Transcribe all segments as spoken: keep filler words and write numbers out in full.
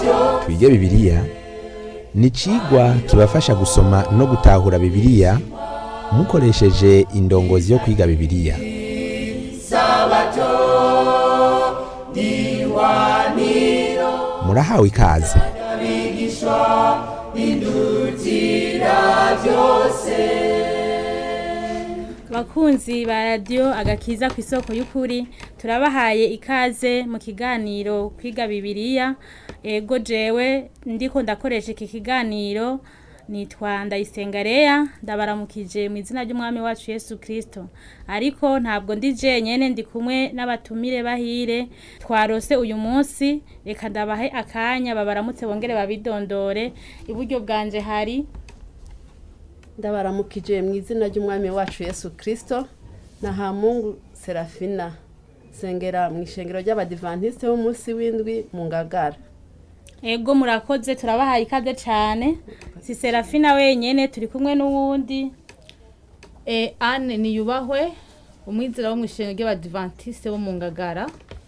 twige bibiliya ni icigwa kibafasha gusoma no gutahura bibiliya mukoresheje indongozi yo kwiga bibiliya. Murahawe ikaze. Bakunzi ba radio agakiza ku isoko y'ukuri turabahaye ikaze mu kiganiro kwiga bibiliya. Ego jewe ndiko ndakoresha iki kiganiro nitwa Ndayisenga Leya, ndabaramukije mu izina ry'umwami wacu Yesu Kristo. Ariko ntabwo ndi jenyene, ndi kumwe n'abatumire bahire twarose uyu munsi. Reka ndabahe akanya babaramutse bongere babidondore. Iburyo bwanje hari ndabaramukije mu izina ry'umwami wacu Yesu Kristo na Hamungu Serafina, sengera mu ishengero ry'abadivantiste b'umunsi w'indwi mu Ngagara. Ego murakoze, turabahaye ikaze cyane. Si Serafina wenyene, turi kumwe n'uwundi e Anne Niyubahwe, umwizera wo mu ishengero ry'abadivantiste bo mu Ngagara.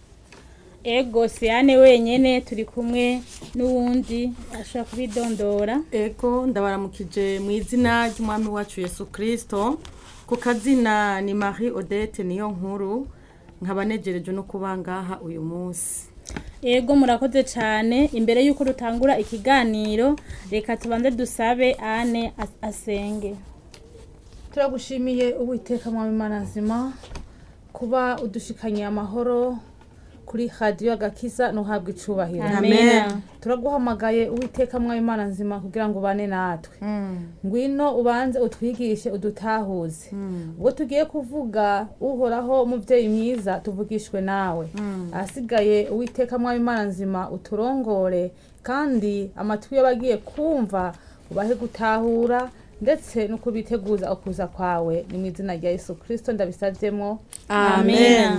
Ego si Anne wenyene, turi kumwe n'uwundi ashaka kubidondora. Ego ndabaramukije mu izina ry'umwami wacu Yesu Kristo. Ku kazina ni Marie Odette niyo nkuru, nkabanejereje no kubangaha uyu munsi. Ego murakoze cyane. Imbere yuko dutangura ikiganiro, reka tubanze dusabe Anne as- asenge. Turagushimiye Uwiteka mwami Mana nzima kuba udushikanye amahoro kuri radio agakiza no habwa icubahiro. Amen. Turaguhamagaye Uwiteka mwami Mana nzima kugira ngo bane natwe. Mm. Ngwino ubanze utwigishe udutahuze. Ubwo tugiye kuvuga uhoraho muvyeyi mwiza tuvugishwe nawe. Asigaye Uwiteka mwami Mana nzima uturongore, kandi amatwi y'abagiye kumva ubahe gutahura ndetse no kubiteguza okuza kwawe. Ni mu izina rya Yesu Kristo ndabisavyemo. Amen.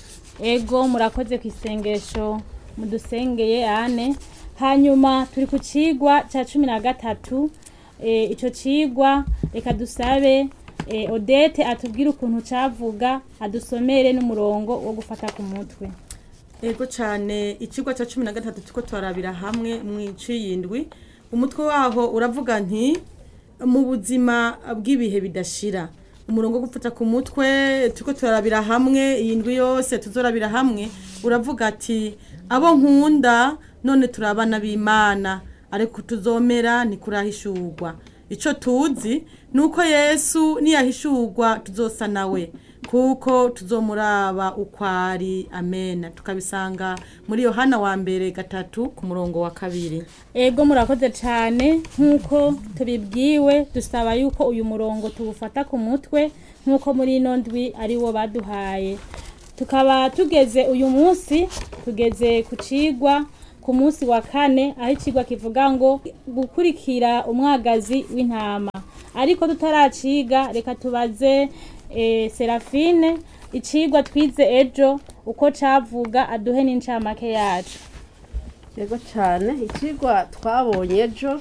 Ego murakoze ku isengesho mudusengeye Anne. Hanyuma turi ku cigwa ca cumi na gatatu. E, ico cigwa reka dusabe e, Odette atubwire ukuntu cavuga, adusomere n'umurongo wo gufata ku mutwe. Ego cyane, ikigwa cya cumi na gatatu tuko twarabira hamwe mu iciyindwi. Umutwe waho uravuga nti mu buzima bw'ibihe bidashira. Umurongo wo gufata ku mutwe tuko turarabira hamwe iyindwi yose tuzorabira hamwe uravuga ati abo nkunda none turabana b'Imana, ariko tuzomera ni kurahishurwa. Ico tuzi nuko Yesu niyahishurwa tuzosa nawe, kuko tuzomuraba ukwari. Amen. Tukabisanga muri Yohana wa mbere gatatu ku murongo wa kabiri. Ego murakoze cyane. Nkuko tubibwiwe dusaba yuko uyu murongo tuwufata ku mutwe nkuko muri ino ndwi ari wo baduhaye. Tukaba tugeze uyu munsi, tugeze ku cigwa ku munsi wa kane, aho icigwa kivuga ngo gukurikira umwagazi w'intama. Ariko tutaraciga reka tubaze e, Serafine icigwa twize ejo uko cavuga, aduhe n'incamake yacu. Yego cyane, ikigwa twabonye ejo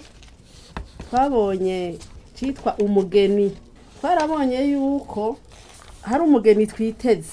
twabonye citwa umugeni. Twarabonye yuko hari umugeni twiteze.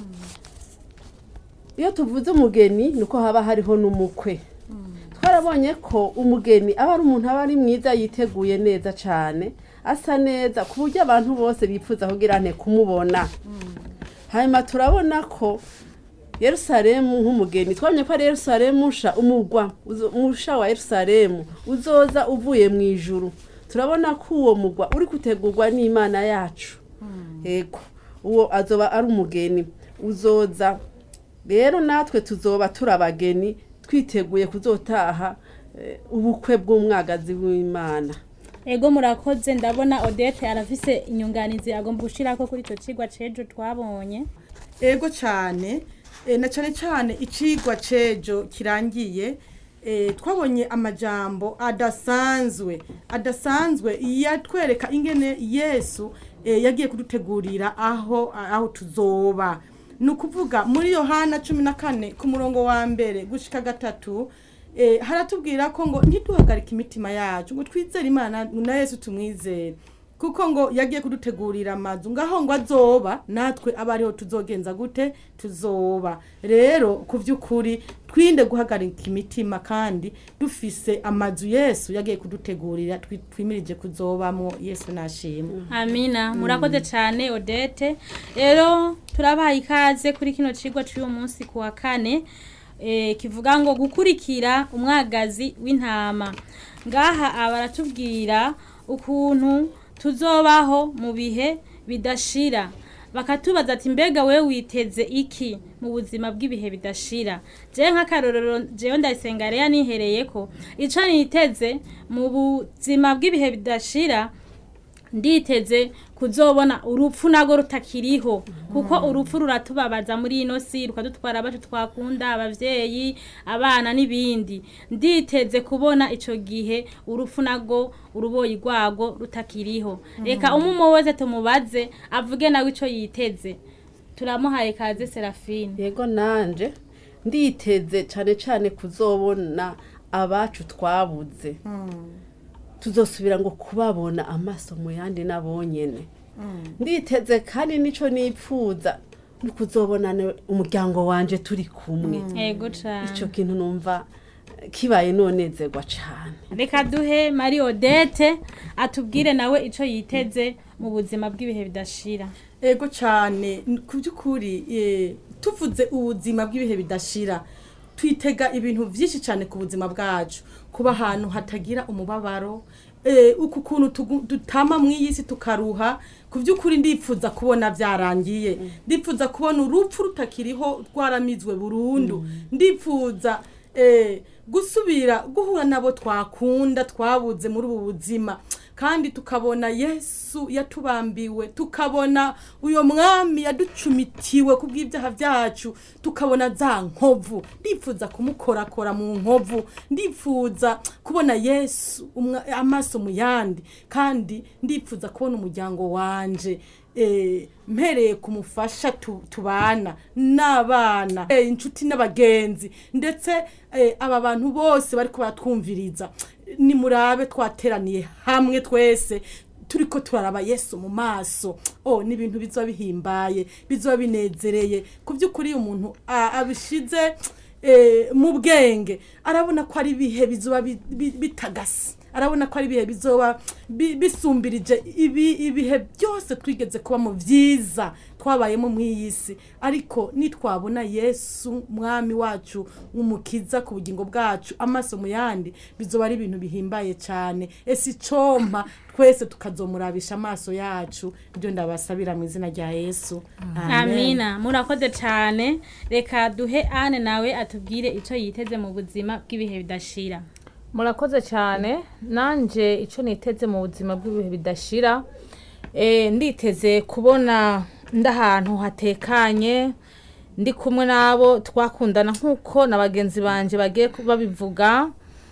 Iyo tuvuze umugeni nuko haba hariho n'umukwe. Twarabonye ko umugeni aba ari umuntu aba ari mwiza, yiteguye neza cyane, asa neza ku buryo abantu bose bipfuza kugira ante kumubona. Hanyuma turabona ko Yerusalemu nk'umugeni, twabonye ko ari Yerusalemu usha umugwa umusha wa Yerusalemu uzoza uvuye mu ijuru. Turabona ko uwo mugwa uri kutegurwa n'Imana yacu. Ego uwo azoba ari umugeni uzoza. Rero natwe tuzoba turabageni twiteguye kuzotaha e, ubukwe bw'umwagazi w'Imana. Ego murakoze. Ndabona Odette arafise inyunganizi agomba gushirako kuri ico cigwa cejo twabonye. Ego cyane, e, na cyane cyane icigwa cejo kirangiye. E, twabonye amajambo adasanzwe adasanzwe yatwereka ingene Yesu e, yagiye kudutegurira aho aho tuzoba. Nukuvuga muri Yohana cumi na kane ku murongo wa mbere gushika gatatu, e, haratubwira ko ngo ntiduhagarike imitima yacu, ngo twizere Imana na Yesu tumwizere, kuko ngo yagiye kudutegurira amazu ngaho ngo azoba natwe aba ariho tuzogenza gute tuzoba rero ku by'ukuri twinde guhagarika imitima kandi dufise amazu Yesu yagiye kudutegurira twimirije kuzobamwo Yesu nashimwe. Amina murakoze cyane Odette rero turabaha ikaze kuri kino cigwa cy'uyu munsi ku wa kane eh, kivuga ngo gukurikira umwagazi w'intama ngaha abaratubwira ukuntu tuzobaho mu bihe bidashira bakatubaza ati mbega we witeze iki mu buzima bw'ibihe bidashira je nk'akarorero jewe ndayisenga reya nihereye ko ico niteze mu buzima bw'ibihe bidashira nditeze kuzobona urupfu nago rutakiriho kuko urupfu ruratubabaza muri ino si rukadutwara abacu twakunda abavyeyi abana n'ibindi nditeze kubona ico gihe urupfu nago uruboyi rwago rutakiriho reka umumo wese tumubaze avuge nawe ico yiteze turamuhaye kaze Serafine. Yego nanje nditeze cane cane kuzobona abacu twabuze tuzosubira ngo kubabona amaso mu yandi nabonyene nditeze kandi nico nipfuza kuzobona umuryango wanje turi kumwe. Yego cyane ico kintu numva kibaye nonezerwa cyane. Reka duhe Marie Odette atubwire nawe ico yiteze mu buzima bw'ibihe bidashira. Ego cyane ku by'ukuri tuvuze ubuzima bw'ibihe bidashira twitega ibintu byinshi cyane ku buzima bwacu kuba ahantu hatagira umubabaro eh uku kuntu dutama mw'iyisi tukaruha ku by'ukuri ndipfuza kubona byarangiye ndipfuza kubona urupfu rutakiriho rwaramizwe burundu ndipfuza eh gusubira guhura nabo twakunda twabuze muri ubu buzima kandi tukabona Yesu yatubambiwe tukabona uyo mwami yaducumitiwe kubw'ibyaha byacu tukabona za nkovu ndipfuza kumukorakora mu nkovu ndipfuza kubona Yesu amaso mu yandi kandi ndipfuza kubona umuryango wanje eh mpereye kumufasha tubana n'abana eh inshuti n'abagenzi ndetse eh, aba bantu bose bariko batwumviriza ni murabe twateraniye hamwe twese turiko turaraba Yesu mu maso oh ni ibintu bizoba bihimbaye bizoba binezereye ku by'ukuri umuntu abishize eh, mu bwenge arabona ko ari bihe bizoba bitagasi arabona ko ari bihe bizoba bisumbirije ibi ibihe byose twigeze kuba mu byiza twabayemo mw'iyisi ariko nitwabona Yesu mwami wacu umukiza ku bugingo bwacu amaso mu yandi bizoba ari ibintu bihimbaye cyane ese icompa twese tukazomurabisha amaso yacu ibyo ndabasabira mu izina rya Yesu. Amen. Amina murakoze cyane reka duhe Anne nawe atubwire ico yiteze mu buzima bw'ibihe bidashira. Murakoze cyane nanje ico niteze mu buzima bw'ibihe bidashira eh nditeze kubona ndahantu hatekanye ndi kumwe nabo twakundana nkuko nabagenzi banje bagiye babivuga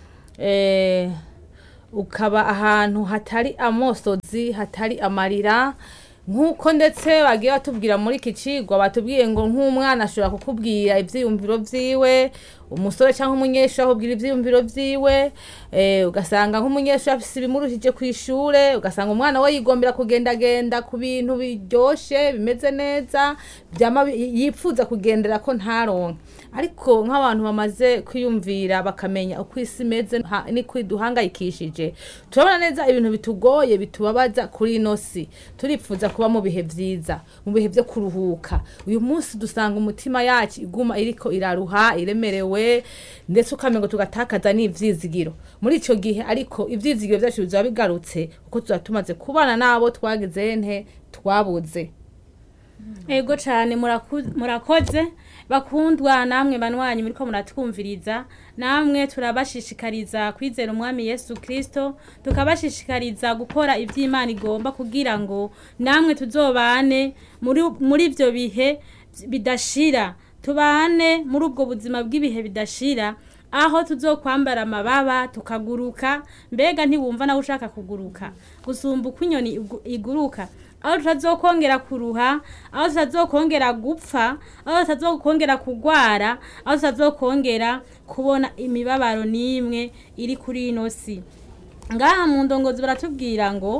eh ukaba ahantu hatari amosozi hatari amarira nkuko ndetse bagiye batubwira muri iki cigwa batubwiye ngo nk'umwana ashobora kukubwira ivyiyumviro vyiwe umusore cyangwa umunyeshuri ahubwira ivyiyumviro vyiwe eh ugasanga nk'umunyeshuri afise ibimuruhije kwishure ugasanga umwana we yigombera kugenda genda ku bintu biryoshe bimeze neza byama yipfuza kugendera ko ntaronke ariko nk'abantu bamaze kwiyumvira bakamenya uko isi imeze ni kwiduhangayikishije turabona neza ibintu bitugoye bitubabaza kuri ino si turipfuza kuba mu bihe vyiza mu bihe byo kuruhuka uyu munsi dusanga umutima yacu iguma iriko iraruha iremerewe ndetse ukamengo tugatakaza n'ivyizigiro muri ico gihe ariko ivyizigiro byacu bizaba bigarutse uko tuzatumaze kubana nabo twagize nte twabuze. Ego cyane murakoze bakundwa namwe banwanyi muriko muratwumviriza namwe turabashishikariza kwizera umwami Yesu Kristo tukabashishikariza gukora ivy'Imana igomba kugira ngo namwe tuzobane muri muri ivyo bihe bidashira tubane muri ubwo buzima bw'ibihe bidashira aho tuzokwambara amababa tukaguruka mbega ntiwumva nawe ushaka kuguruka gusumba uko inyoni iguruka aho tutazokongera kuruha aho tutazokongera gupfa aho tutazokongera kugwara aho tutazokongera kubona imibabaro nimwe iri kuri ino si ngaha mu ndongozi baratubwira ngo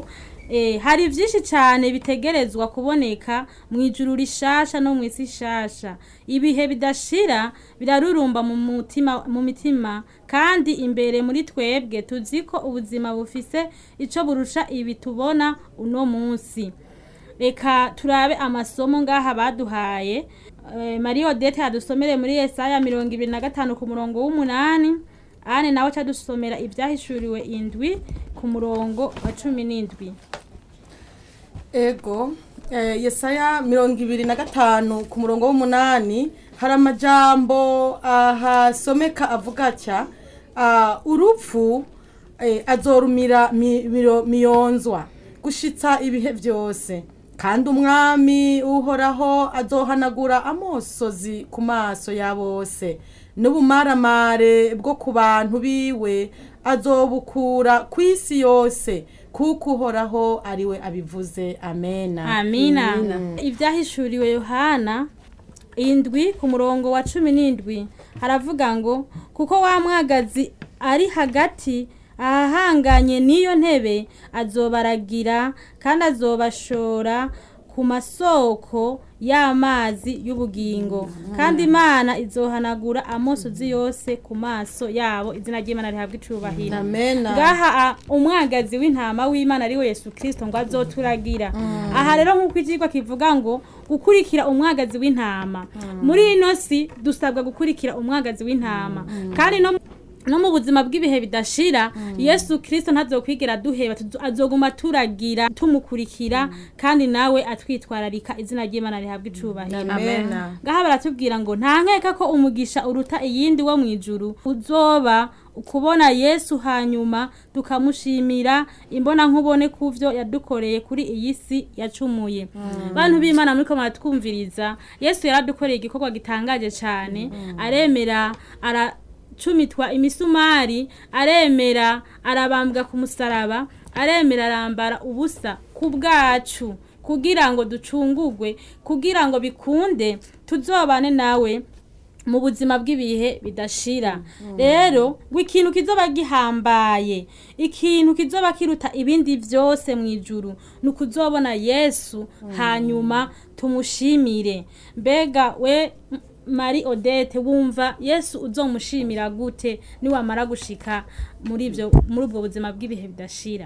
Eh, hari vyinshi cyane bitegerezwa kuboneka mu ijuru rishasha no mu isi shasha. Ibihe bidashira birarurumba mu mutima mu mitima kandi imbere muri twebwe tuziko ubuzima bufise ico burusha ibi tubona uno munsi. Reka turabe amasomo ngaha baduhaye. E, Marie Odette yadusomere muri Yesaya mirongo ibiri na gatanu ku murongo w'umunani. Ane nawe cadusomera ivyahishuriwe indwi ku murongo wa cumi n'indwi. Ego, eh, Yesaya mirongo ibiri na gatanu ku murongo w'umunani hari amajambo ahasomeka avuga atya, uh, urupfu eh, azorumira mi, miro, miyonzwa gushitsa ibihe vyose, kandi umwami uhoraho azohanagura amosozi ku maso ya bose, n'ubumaramare bwo ku bantu biwe azobukura ku isi yose, kuko uhoraho ariwe abivuze. Amena. Amina. Ivyahishuriwe Yohana indwi ku murongo wa cumi n'indwi haravuga ngo, kuko wa mwagazi ari hagati ahahanganye n'iyo ntebe azobaragira kandi azobashora ku masoko y'amazi y'ubugingo, kandi Imana izohanagura amosozi yose ku maso yabo. Izina ry'Imana rihabwa icubahiro. Amena. Ngaha umwagazi w'intama w'Imana ari we Yesu Kristo ngo azoturagira. Mm. Aha rero nk'uko icigwa kivuga ngo gukurikira umwagazi w'intama. Mm. Muri ino si dusabwa gukurikira umwagazi w'intama. Mm. Kandi no no mu buzima bw'ibihe bidashira, mm. Yesu Kristo ntazokwigera duheba, azoguma turagira tumukurikira, mm. kandi nawe atwitwararika. Izina ry'Imana rihabwa icubahiro. Amena. Ngaha baratubwira ngo nta nkeka ko umugisha uruta iyindi wo mwijuru uzoba ukubona Yesu hanyuma tukamushimira imbona nkubone kuvyo yadukoreye kuri iyi si yacumuye. Mm. Bantu b'Imana muriko maratwumviriza, Yesu yaradukoreye igikorwa gitangaje cyane. Mm. Aremera ara cumitwa imisumari, aremera arabambwa ku musaraba, aremera arambara ubusa ku bwacu kugira ngo ducungurwe, kugira ngo bikunde tuzobane nawe mu buzima bw'ibihe bidashira. Mm. Rero ikintu kizoba gihambaye, ikintu kizoba kiruta ibindi vyose mwijuru nukuzobona Yesu. Mm. Hanyuma tumushimire. Mbega we Marie Odette wumva Yesu uzomushimira gute niwamara gushika muri ivyo muri ubwo buzima bw'ibihe bidashira?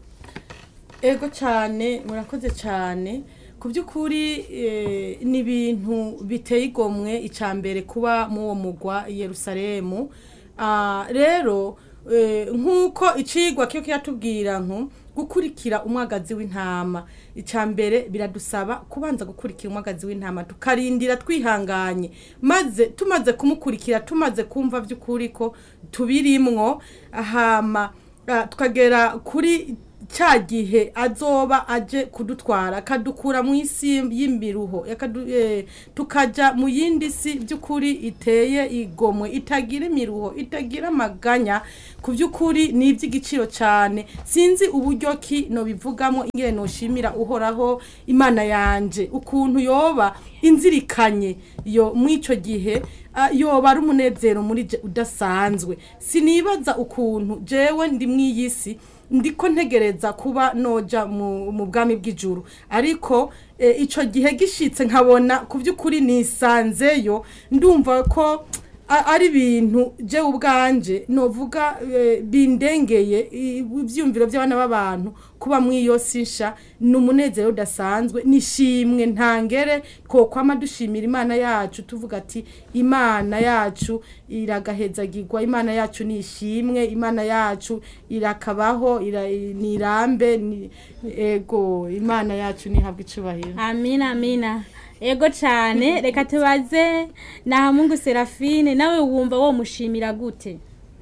Ego cyane, murakoze cyane. Ku by'ukuri e, ni ibintu biteye igomwe icambere kuba mu wo mugwa Yerusalemu. Ah, rero e, nkuko icigwa cyo kiratubwira nko gukurikira umwagazi w'intama, icambere biradusaba kubanza gukurikira umwagazi w'intama tukarindira twihanganye, maze tumaze kumukurikira, tumaze kumva by'ukuri ko tubirimwo, ahama uh, tukagera kuri cya gihe azoba aje kudutwara kadukura mu isi y'imbiruho eh, tukaja mu yindi si by'ukuri iteye igomwe, itagira imiruho, itagira amaganya. Ku by'ukuri ni iby'igiciro cyane. Sinzi uburyo ki no bivugamo ingene no shimira uhoraho Imana yanje, ukuntu yoba inzirikanye yo mwico gihe, uh, yoba ari umunezero muri je udasanzwe. Sinibaza ukuntu jewe ndi mwiyisi ndiko ntegereza kuba noja mu, mu bwami bw'ijuru, ariko e, ico gihe gishitse nkabona ku by'ukuri nisanzeyo, ndumva ko ari ibintu je ubwanje novuga e, bindengeye ivyumviro by'abana b'abantu kuba mwiyo sisha n'umunezero udasanzwe, nishimwe ntangere ko kwama dushimira Imana yacu, tuvuga ati Imana yacu iragahezagirwa, Imana yacu nishimwe, Imana yacu irakabaho, ira, nirambe ni, ego Imana yacu nihabwa icubahiro. Amina, amina. Ego cyane. Reka tubaze na Mungu Serafine, nawe wumva wo mushimira gute?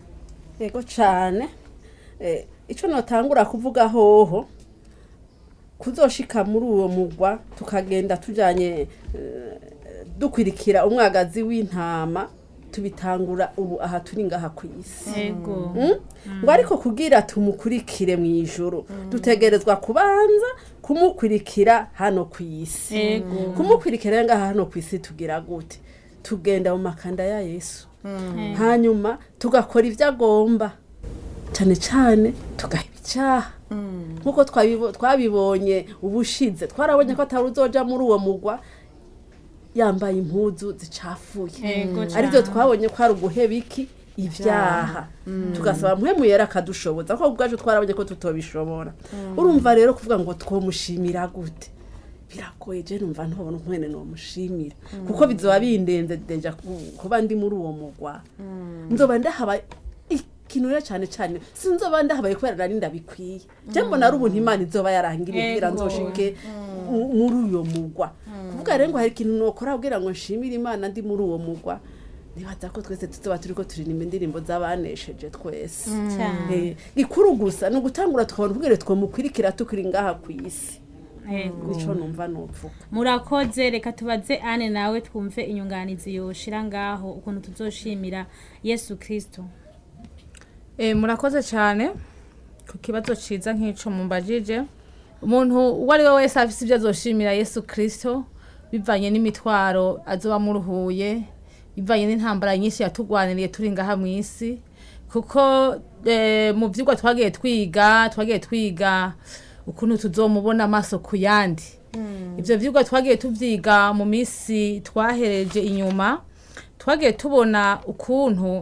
Ego cyane. Eh, ico notangura kuvuga hoho kuzoshika muri uwo mugwa tukagenda tujanye uh, dukwirikira umwagazi w'intama, tubitangura ubu aha turi ngaha ku isi. Ego. Mm? Mm. Ngo ariko kugira tumukurikire mu ijuru, mm. dutegerezwa kubanza kumukurikira hano ku isi. Ego. Kumukurikira ngaha hano ku isi tugira gute? Tugenda mu makanda ya Yesu. Mm. Hanyuma tugakora ivyo agomba. cyane cyane tugaheba icyaha nk'uko twabibo- twabibonye ubushize twarabonye ko atari uzoja muri uwo mugwa yambaye impuzu zicafuye Yego aribyo cane. twabonye ko ari uguheba iki ibyaha tugasaba mpwemu yera akadushoboza ko ubwacu twarabonye ko tutobishobora urumva rero kuvuga ngo twomushimira gute biragoye je numva ntobona ukwene no mushimira kuko bizoba bindenze deja ku- kuba ndi muri uwo mugwa nzoba ndahaba ikintu rero cyane cyane sinzoba ndahabaye kubera nari ndabikwiye je mbona ari ubuntu Imana izoba yarangiriye kugira Ego. nzoshike mu- muri uyo mugwa kuvuga rero ngo hari ikintu nokora kugira ngo nshimire Imana ndi muri uwo mugwa nibaza ko twese tuzoba turiko turirimba indirimbo z'abanesheje twese Cyane. Eh, gikuru gusa ni ugutangura tukabona ubwire twomukwirikira tukiri ngaha ku isi Yego. nico numva nopfuka murakoze reka tubaze ane nawe twumve inyunganizi yoshira ngaho ukuntu tuzoshimira Yesu Kristo. Eh, murakoze cyane ku kibazo ciza nk'ico mumbajije umuntu uwo ari we wese afise ibyo azoshimira Yesu Kristo bivanye n'imitwaro azoba muruhuye bivanye n'intambara nyinshi yatugwaniriye turi ngaha mu isi kuko eh, mu vyigwa twagiye twiga twagiye twiga ukuntu tuzomubona amaso ku yandi ivyo vyigwa twagiye tuvyiga mu misi twahereje inyuma twagiye tubona ukuntu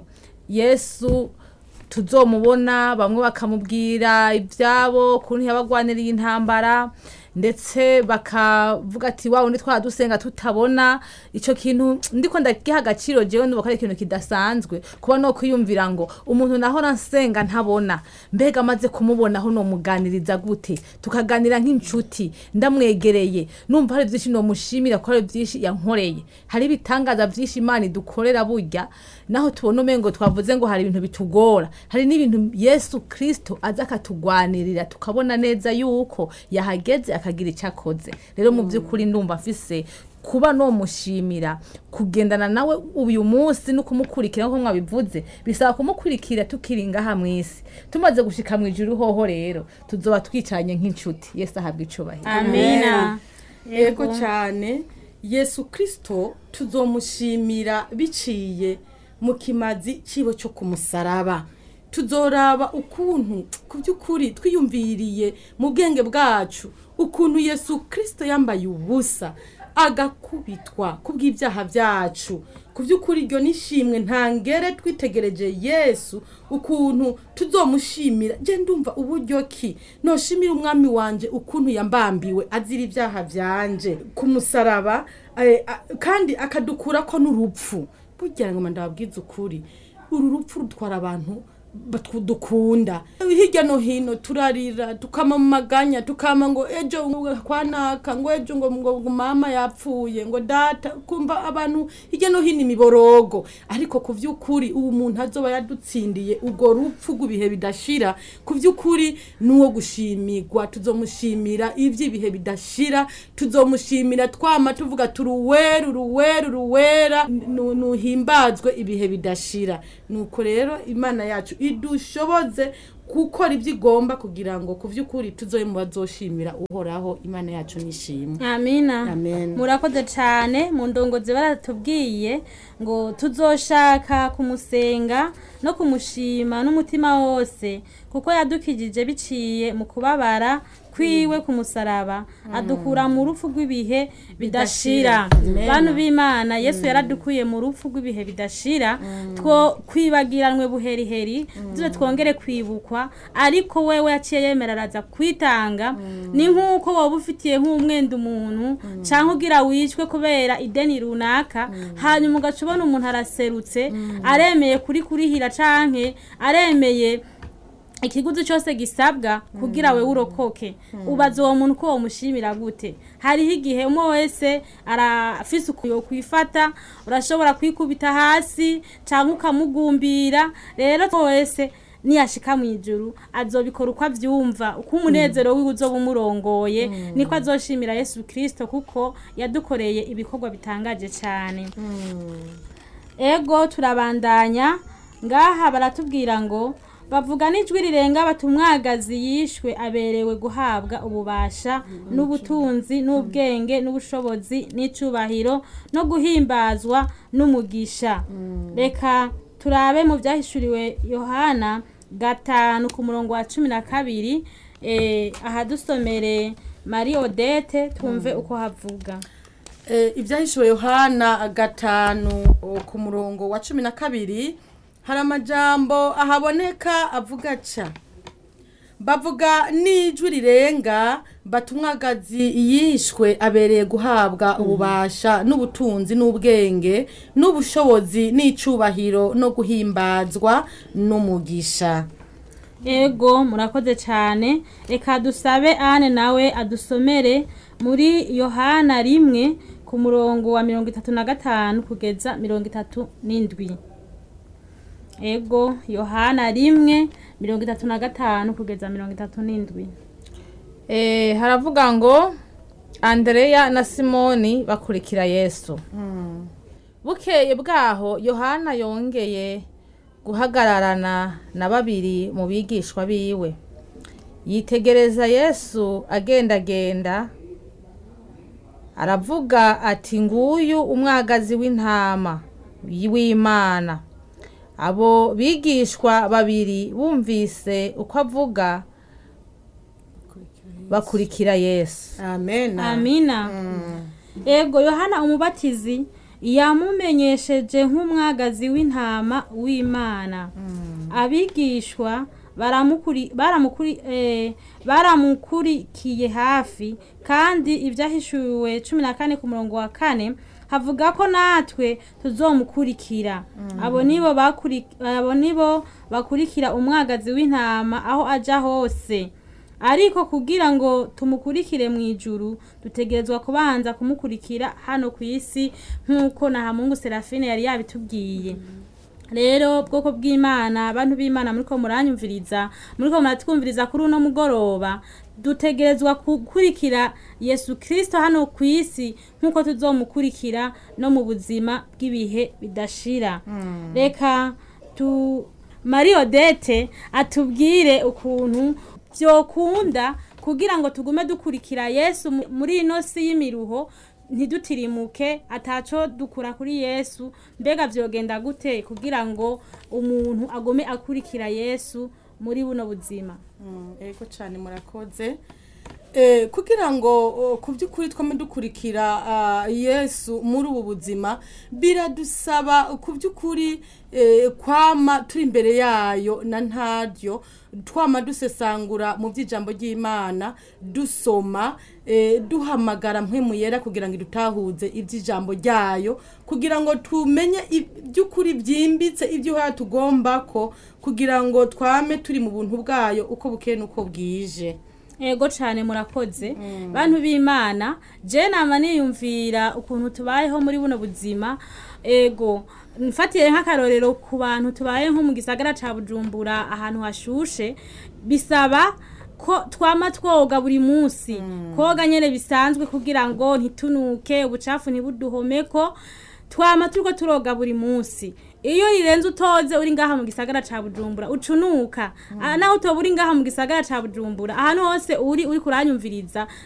Yesu tuzomubona bamwe bakamubwira ibyabo ukuntu yabagwaniriye intambara ndetse bakavuga ati wawe ndi twadusenga tutabona ico kintu ndiko ndagiha agaciro jewe ndubaka ari ikintu kidasanzwe kuba no kwiyumvira ngo umuntu naho ransenga ntabona mbega amaze kumubona aho no muganiriza gute tukaganira nk'incuti ndamwegereye numva hari byinshi no mushimira ko hari byinshi yankoreye hari ibitangaza byinshi Imana idukorera burya naho tubona umengo twavuze ngo hari ibintu bitugora hari n'ibintu Yesu Kristo aza akatugwanirira tukabona neza yuko yahageze akagira icyakoze rero mu by'ukuri ndumva afise kuba no mushimira kugendana nawe uyu munsi no kumukurikira nko mwabivuze bisaba kumukurikira tukiringa hamwe isi tumaze gushika mu ijuru hoho rero tuzoba twicanye nk'incuti Yesu ahabwa icubahiro Amina. yego cyane Yesu Kristo tuzomushimira biciye mu kimazi cibo cyo kumusaraba tuzoraba ukuntu ku by'ukuri twiyumviriye mu bwenge bwacu ukuntu Yesu Kristo yambaye ubusa agakubitwa kubw'ibyaha byacu ku by'ukuri iryo nishimwe ntangere twitegereje Yesu ukuntu tuzomushimira je ndumva uburyo ki noshimira umwami wanje ukuntu yambambiwe azira ibyaha byanje kumusaraba eh, a- kandi akadukura ko n'urupfu burya ngo ndababwiza ukuri uru rupfu rutwara abantu dukunda hirya no hino turarira tukama mu maganya tukama ngo ejo kwanaka ngo ejo ngo ngo mama yapfuye ngo data kumva abantu hirya no hino imiborogo ariko ku vy'ukuri ubu muntu azoba yadutsindiye ugo rupfu gubihe bidashira ku vy'ukuri nuwo gushimirwa tuzomushimira ivyibihe bidashira tuzomushimira twama tuvuga turuweru ruweru ruwera nuhimbazwe ibihe bidashira nuko rero Imana yacu idushoboze gukora ibyo igomba kugira ngo ku vy'ukuri tuzoye mu bazoshimira uhoraho Imana yacu nishimwe. Amina. Amen. Murakoze cyane mu ndongozi baratubwiye ngo tuzoshaka kumusenga no kumushima n'umutima wose kuko yadukijije biciye mu kubabara kwiwe kumusaraba adukura mu rupfu rw'ibihe bidashira. Bantu b'Imana Yesu yaradukuye mu rupfu rw'ibihe bidashira two kwibagiranwe buheriheri tuze twongere kwibukwa ariko wewe yaciye yemeraraza kwitanga ni nkuko wowe ufitiye nk'umwenda umuntu canke ugira wicwe kubera ideni runaka hanyuma ugacubona umuntu araserutse aremeye kuri kurihira canke aremeye ikiguzi cyose gisabwa kugira we urokoke ubaza uwo muntu ko mushimira gute hariho igihe umwe wese arafise ukuyo kwifata urashobora kwikubita hasi cyangwa ukamugumbira rero wese niyashika mu ijuru azobikora uko avyumva uko umunezero wiwe uzoba umurongoye niko azoshimira Yesu Kristo kuko yadukoreye ibikorwa bitangaje cyane. Ego turabandanya ngaha baratubwira ngo bavuga n'ijwi rirenga batumwagazi yishwe aberewe guhabwa ububasha n'ubutunzi n'ubwenge n'ubushobozi n'icubahiro no guhimbazwa n'umugisha. Reka turabe mu byahishuriwe Yohana gatanu ku murongo wa cumi na kabiri eh, ahadusomere Marie Odette twumve uko havuga. Eh, ibyahishuwe Yohana gatanu o, ku murongo wa cumi na kabiri hari amajambo ahaboneka avuga ca bavuga n'ijwi rirenga batumwagazi yishwe abereye guhabwa ububasha n'ubutunzi n'ubwenge n'ubushobozi n'icubahiro no guhimbazwa n'umugisha. Ego murakoze cyane, reka dusabe Anne nawe adusomere muri Yohana rimwe ku murongo wa mirongo itatu na gatanu kugeza mirongo itatu n'indwi. Ego Yohana rimwe mirongo itatu na gatanu kugeza mirongo itatu n'indwi. Eh, haravuga ngo Andrea na Simoni bakurikira Yesu. Mm. Bukeye bwaho Yohana yongeye guhagararana na babiri mu bigishwa biwe. Yitegereza Yesu agendagenda, aravuga ati nguyu umwagazi w'intama w'Imana. Abo bigishwa babiri bumvise uko avuga bakurikira Yesu. Amen. Amina. Ego Yohana umubatizi yamumenyesheje nk'umwagazi w'intama w'Imana. Abigishwa baramukuri baramukuri eh, baramukurikiye hafi, kandi ibyahishuwe cumi na kane ku murongo wa kane havuga ko natwe tuzomukurikira. Abo nibo bakuri abo nibo bakurikira umwagazi w'intama aho aja hose. Ariko kugira ngo tumukurikire mu ijuru dutegerezwa kubanza kumukurikira hano ku isi nk'uko na Hamungu Serafine yari yabitubwiye. Rero bwoko bw'Imana, abantu b'Imana muriko muranyumviriza, muriko muratwumviriza kuri uno mugoroba, dutegerezwa gukurikira Yesu Kristo hano ku isi nk'uko tuzomukurikira no mu buzima bw'ibihe bidashira. Mm. Reka tu Marie Odette atubwire ukuntu vyokunda kugira ngo tugume dukurikira Yesu muri ino si y'imiruho, ntidutirimuke ataco dukura kuri Yesu. Mbega vyogenda gute kugira ngo umuntu agome akurikira Yesu muri buno buzima? Mm, ego cyane murakoze. Eh, kugira ngo uh, kuvyukuri twame dukurikira uh, Yesu muri ubu buzima biradusaba kuvyukuri eh, kwama turi imbere yayo na ntaryo, twama dusesangura mu vy'ijambo ry'Imana, dusoma eh, duhamagara mpwemu yera kugira ngo idutahuze ivy'ijambo ryayo, kugira ngo tumenye ivy'ukuri vyimbitse ivyo ha tugomba ko, kugira ngo twame turi mu buntu bwayo uko bukeye nuko bwije. Ego cyane murakoze. Mm. Bantu b'Imana, je nama niyumvira ukuntu tubayeho muri buno buzima. Ego mfatiye nk'akarorero ku bantu tubaye nko mu gisagara ca Bujumbura ahantu hashushe, bisaba ko twama twoga buri munsi. Mm. Koga nyene bisanzwe kugira ngo ntitunuke, ubucafu ntibuduhomeko, twama turiko turoga buri munsi. Iyo rirenze utoze uri ngaha mu gisagara ca Bujumbura ucunuka. Mm. Naho utoba uri ngaha mu gisagara ca Bujumbura, ahantu hose uri uri kuranyumviriza,